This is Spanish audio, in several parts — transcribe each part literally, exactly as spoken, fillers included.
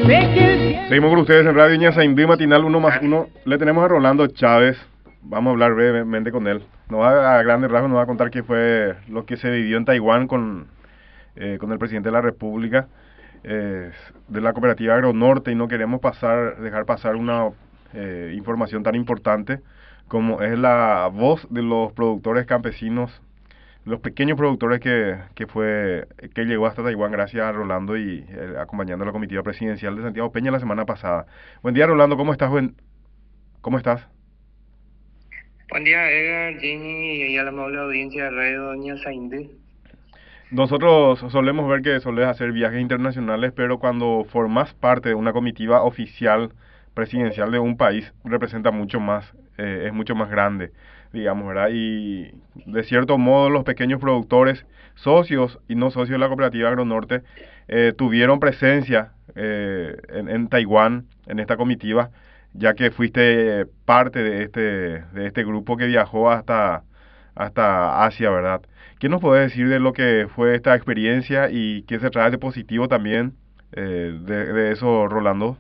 Seguimos con ustedes en Radio Ñasaindí Matinal uno más uno. Le tenemos a Rolando Chávez. Vamos a hablar brevemente con él. Nos va a, a grandes rasgos nos va a contar qué fue lo que se vivió en Taiwán con, eh, con el presidente de la República, eh, de la cooperativa Agronorte, y no queremos pasar dejar pasar una eh, información tan importante como es la voz de los productores campesinos, los pequeños productores que, que fue que llegó hasta Taiwán gracias a Rolando y eh, acompañando a la comitiva presidencial de Santiago Peña la semana pasada. Buen día, Rolando, ¿cómo estás? Buen, ¿cómo estás? Buen día, Edgar, Jenny y a la amable audiencia de Radio Doña Saindé. Nosotros solemos ver que solés hacer viajes internacionales, pero cuando formas parte de una comitiva oficial presidencial de un país, representa mucho más, eh, es mucho más grande, digamos, ¿verdad? Y de cierto modo los pequeños productores, socios y no socios de la cooperativa Agronorte, eh, tuvieron presencia eh, en, en Taiwán, en esta comitiva, ya que fuiste parte de este, de este grupo que viajó hasta, hasta Asia, ¿verdad? ¿Qué nos puede decir de lo que fue esta experiencia y qué se trae de positivo también eh, de, de eso, Rolando?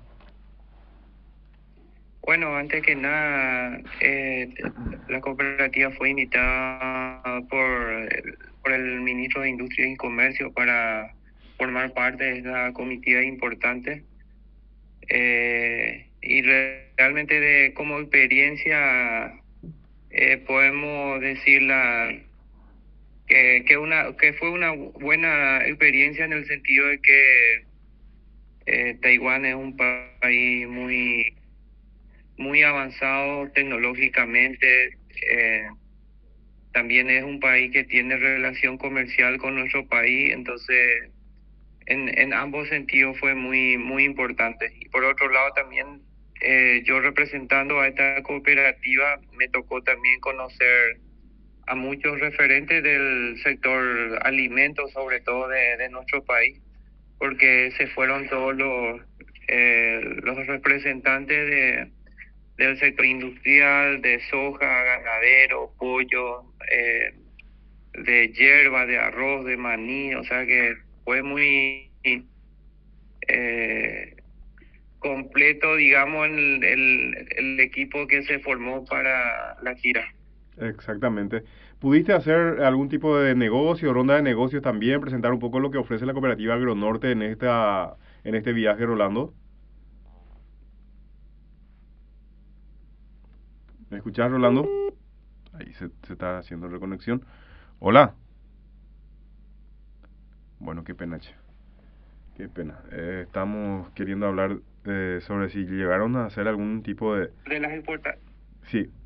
Bueno, antes que nada, eh, la cooperativa fue invitada por, por el ministro de Industria y Comercio para formar parte de esta comitiva importante. Eh, y re- realmente de como experiencia eh, podemos decir la, que, que, una, que fue una buena experiencia en el sentido de que eh, Taiwán es un pa- país muy muy avanzado tecnológicamente. eh, También es un país que tiene relación comercial con nuestro país, entonces en, en ambos sentidos fue muy, muy importante. Y por otro lado también, eh, yo representando a esta cooperativa, me tocó también conocer a muchos referentes del sector alimentos, sobre todo de, de nuestro país, porque se fueron todos los, eh, los representantes de del sector industrial, de soja, ganadero, pollo, eh, de hierba, de arroz, de maní, o sea que fue muy eh, completo, digamos, el, el, el equipo que se formó para la gira. Exactamente. ¿Pudiste hacer algún tipo de negocio, ronda de negocios también, presentar un poco lo que ofrece la cooperativa Agronorte en esta, en este viaje, Rolando? ¿Me escuchás, Rolando? Ahí se, se está haciendo reconexión. Hola. Bueno, qué pena, che. Qué pena. Eh, estamos queriendo hablar eh, sobre si llegaron a hacer algún tipo de... De las importa Sí,